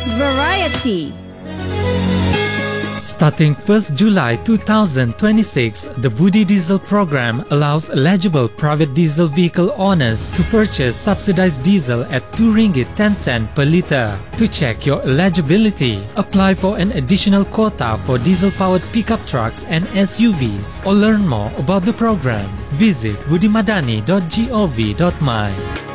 News Variety. Starting 1st July 2026, the Budi Diesel program allows eligible private diesel vehicle owners to purchase subsidized diesel at 2 ringgit 10 cent per liter. To check your eligibility, apply for an additional quota for diesel-powered pickup trucks and SUVs, or learn more about the program. Visit budimadani.gov.my.